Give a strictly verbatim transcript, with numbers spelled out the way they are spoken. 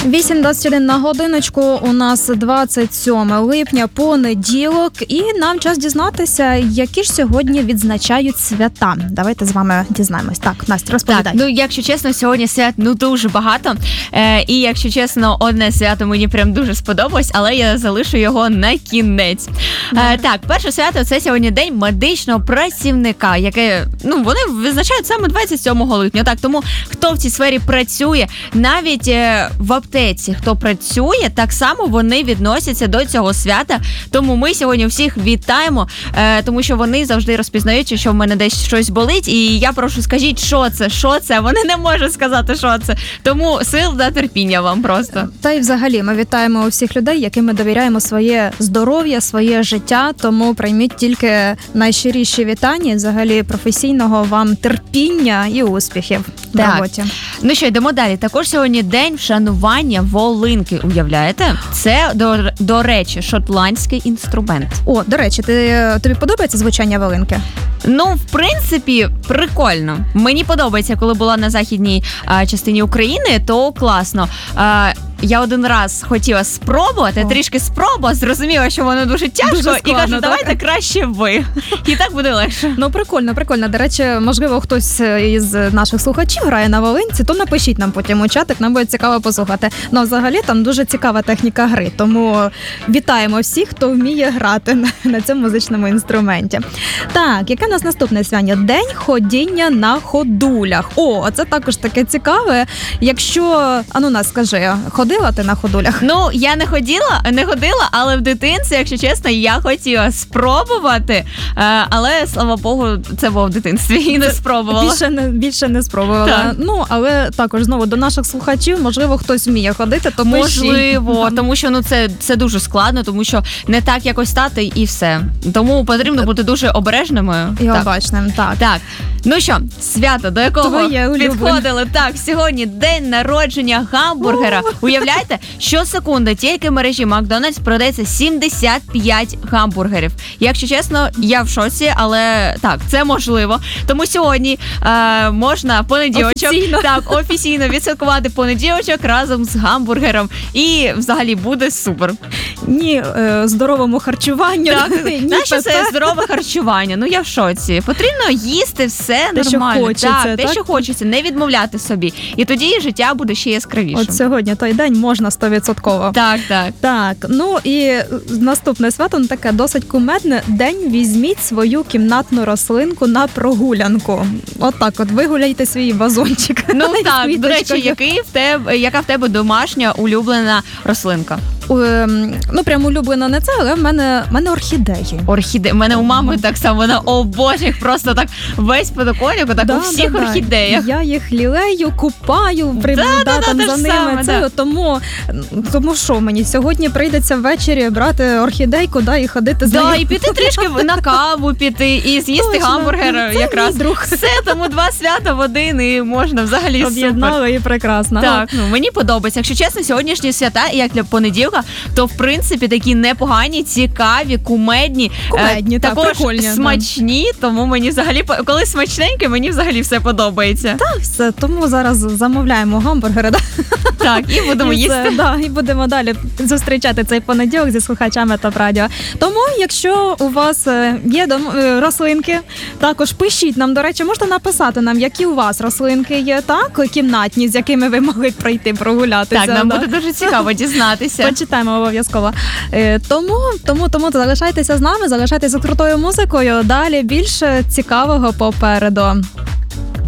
вісім двадцять один на годиночку, у нас двадцять сьоме липня, понеділок, і нам час дізнатися, які ж сьогодні відзначають свята. Давайте з вами дізнаємось. Так, Настя, розповідай. Так, ну, якщо чесно, сьогодні свят ну дуже багато, е, і якщо чесно, одне свято мені прям дуже сподобалось, але я залишу його на кінець. Е, так, перше свято – це сьогодні день медичного працівника, яке, ну, вони визначають саме двадцять сьомого липня. Так, тому хто в цій сфері працює, навіть е, в аптеці, хто працює, так само вони відносяться до цього свята. Тому ми сьогодні всіх вітаємо, е, тому що вони завжди розпізнають, що в мене десь щось болить, і я прошу, скажіть, що це, що це? Вони не можуть сказати, що це. Тому сил та терпіння вам просто. Та й взагалі ми вітаємо усіх людей, яким ми довіряємо своє здоров'я, своє життя, тому прийміть тільки найщиріші вітання, взагалі професійного вам терпіння і успіхів в Так. роботі. Ну що, йдемо далі. Також сьогодні день вшанування волинки, уявляєте? Це, до, до речі, шотландський інструмент. О, до речі, ти, тобі подобається звучання волинки? Ну, в принципі, прикольно. Мені подобається, коли була на західній а, частині України, то класно. А, я один раз хотіла спробувати, О. трішки спробувала, зрозуміла, що воно дуже тяжко, Дуже складно, і кажу, так? давайте краще ви. І так буде легше. Ну, прикольно, прикольно. До речі, можливо, хтось із наших слухачів грає на волинці, то напишіть нам потім у чатик, нам буде цікаво послухати. Ну, взагалі, там дуже цікава техніка гри, тому вітаємо всіх, хто вміє грати на, на цьому музичному інструменті. Так, яке у нас наступне свято? День ходіння на ходулях. О, це також таке цікаве. Якщо, ану нас скажи, ходила ти на ходулях? Ну, я не ходила, не ходила, але в дитинстві, якщо чесно, я хотіла спробувати, е, але, слава Богу, це було в дитинстві і не спробувала. Більше не, більше не спробувала. Так. Ну, але також знову до наших слухачів, можливо, хтось вміє ходити, то пишіть. Можливо, тому що ну це, це дуже складно, тому що не так якось стати і все. Тому потрібно бути дуже обережними. І Так. обачним, так. Так, ну що, свято, до якого Твоє улюблене. підходили. Так, сьогодні день народження гамбургера. Уявляєте, щосекунди тільки в мережі Макдональдс продається сімдесят п'ять гамбургерів. Якщо чесно, я в шоці, але так, це можливо. Тому сьогодні е, можна понеділочок Офіційно. так, офіційно відсвяткувати понеділочок разом з гамбургером. І взагалі буде супер. Ні е, здоровому харчуванню. Так, ні знаєш, що ПП. це здорове харчування. Ну я в шоці. Потрібно їсти все Те, що нормально. хочеться, так, те, так? що хочеться, не відмовляти собі. І тоді життя буде ще яскравішим. От сьогодні той день можна сто відсотків. Так, так. Так, ну і наступне свято, ну, таке досить кумедне. День візьміть свою кімнатну рослинку на прогулянку. От так от, вигуляйте свій вазончик. Ну з так, до речі, квіточкою. який в тебе, яка в тебе домашня улюблена рослинка? Ем, ну, прям улюблено не це, але в мене, в мене орхідеї. Орхіде. У мене у мами так само, вона обожнює просто так весь подоконник, так у всіх да, орхідеях. Я їх лілею, купаю, прибуду Да, да, там да, за те ж ними. саме, Це, да. тому, тому що мені сьогодні прийдеться ввечері брати орхідейку, да, і ходити з Да, нею. і піти трішки на каву піти, і з'їсти Точно. гамбургер Це якраз. мій друг. Все, тому два свята в один, і можна взагалі супер. Об'єднали і прекрасно. Так, ну мені подобається. Якщо чесно, сьогоднішні свята, як для понеділка, то в принципі такі непогані, цікаві, кумедні, Кумедні, е, так, також прикольні, да. смачні. Тому мені взагалі по- коли смачненьке, мені взагалі все подобається. Так, все, тому зараз замовляємо гамбургери, да? Так, і будемо І їсти. все, да, і будемо далі зустрічати цей понеділок зі слухачами Топ Радіо. Тому, якщо у вас е, є дом, е, рослинки, також пишіть нам, до речі, можете написати нам, які у вас рослинки є, так, кімнатні, з якими ви могли пройти прогулятися. Так, нам да? буде дуже цікаво дізнатися. Почитаємо обов'язково. Е, тому, тому, тому залишайтеся з нами, залишайтеся з крутою музикою. Далі більше цікавого попереду.